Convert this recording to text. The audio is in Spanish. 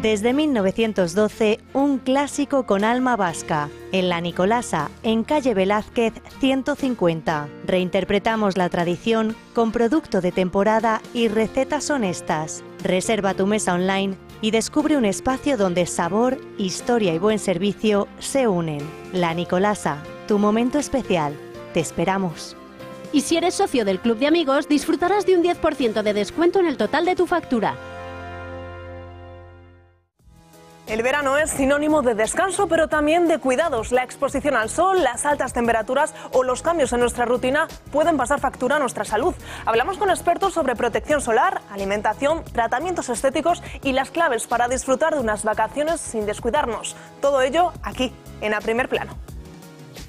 Desde 1912, un clásico con alma vasca. En La Nicolasa, en calle Velázquez 150. Reinterpretamos la tradición con producto de temporada y recetas honestas. Reserva tu mesa online y descubre un espacio donde sabor, historia y buen servicio se unen. La Nicolasa, tu momento especial. Te esperamos. Y si eres socio del Club de Amigos, disfrutarás de un 10% de descuento en el total de tu factura. El verano es sinónimo de descanso, pero también de cuidados. La exposición al sol, las altas temperaturas o los cambios en nuestra rutina pueden pasar factura a nuestra salud. Hablamos con expertos sobre protección solar, alimentación, tratamientos estéticos y las claves para disfrutar de unas vacaciones sin descuidarnos. Todo ello aquí, en A Primer Plano.